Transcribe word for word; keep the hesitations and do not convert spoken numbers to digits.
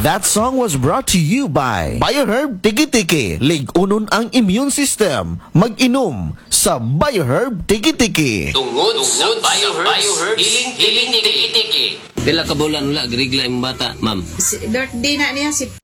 That song was brought to you by BioHerb Tiki Tiki. Lig-unon ang immune system. Mag-inom sa BioHerb Tiki Tiki. Tungod sa BioHerbs, hiling-hiling tiki-tiki. Pila ka bulan wala, grigla yung bata, ma'am. Si, birthday na niya si